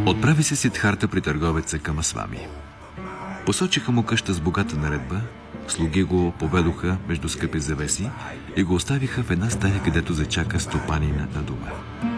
Отправи се Сидхарта при търговеца Камасвами. Посочиха му къща с богата наредба, слуги го поведоха между скъпи завеси и го оставиха в една стая, където зачака стопанина на дома.